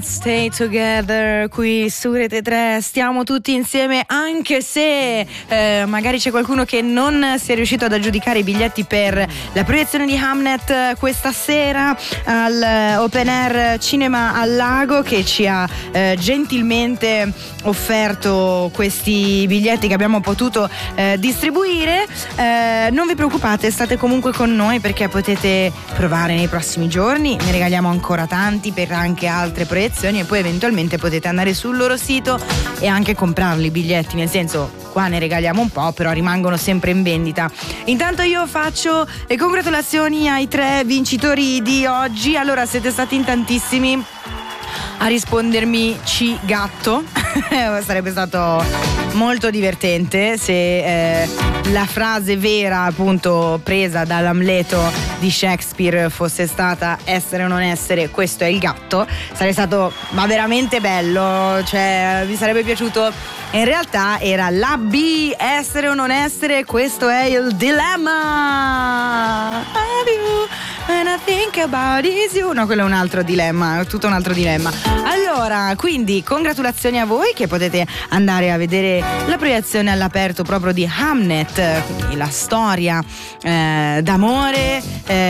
Stay Together qui su Rete 3, stiamo tutti insieme, anche se magari c'è qualcuno che non si è riuscito ad aggiudicare i biglietti per la proiezione di Hamnet questa sera al Open Air Cinema al Lago, che ci ha gentilmente offerto questi biglietti che abbiamo potuto distribuire. Non vi preoccupate, state comunque con noi perché potete provare nei prossimi giorni, ne regaliamo ancora tanti per anche altre proiezioni e poi eventualmente potete andare sul loro sito e anche comprarli i biglietti, nel senso, qua ne regaliamo un po', però rimangono sempre in vendita. Intanto io faccio le congratulazioni ai 3 vincitori di oggi. Allora, siete stati in tantissimi a rispondermi C gatto. Sarebbe stato molto divertente se la frase vera, appunto, presa dall'Amleto di Shakespeare fosse stata essere o non essere, questo è il gatto. Sarebbe stato veramente bello, cioè mi sarebbe piaciuto. In realtà era la B, essere o non essere, questo è il dilemma. When I think about is you. No, quello è un altro dilemma, tutto un altro dilemma. Allora, quindi congratulazioni a voi che potete andare a vedere la proiezione all'aperto proprio di Hamnet, quindi la storia d'amore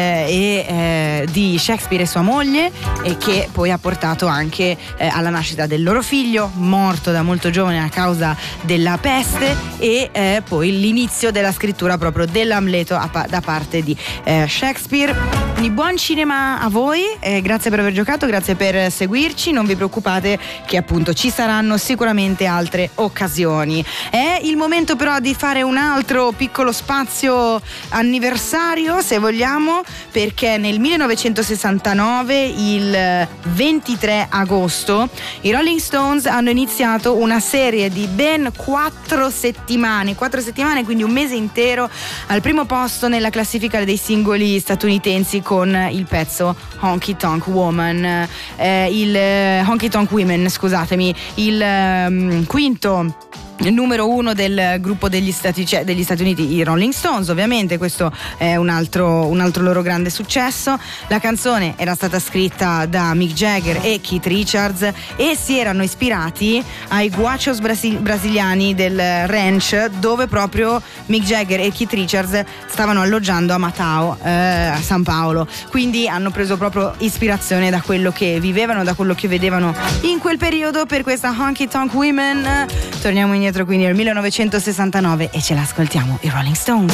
di Shakespeare e sua moglie, e che poi ha portato anche alla nascita del loro figlio, morto da molto giovane a causa della peste, e poi l'inizio della scrittura proprio dell'Amleto da parte di Shakespeare. Quindi buon cinema a voi, grazie per aver giocato, grazie per seguirci, non vi preoccupate che appunto ci saranno sicuramente altre occasioni. È il momento però di fare un altro piccolo spazio anniversario, se vogliamo, perché nel 1969, il 23 agosto, i Rolling Stones hanno iniziato una serie di ben 4 settimane, quindi un mese intero al primo posto nella classifica dei singoli statunitensi con il pezzo Honky Tonk Woman, Honky Tonk Women, scusatemi, il quinto numero 1 del gruppo degli Stati Uniti, i Rolling Stones. Ovviamente questo è un altro loro grande successo. La canzone era stata scritta da Mick Jagger e Keith Richards e si erano ispirati ai guachos brasiliani del ranch dove proprio Mick Jagger e Keith Richards stavano alloggiando a Matao, a San Paolo. Quindi hanno preso proprio ispirazione da quello che vivevano, da quello che vedevano in quel periodo per questa Honky Tonk Women. Torniamo indietro quindi nel 1969 e ce l'ascoltiamo, i Rolling Stones.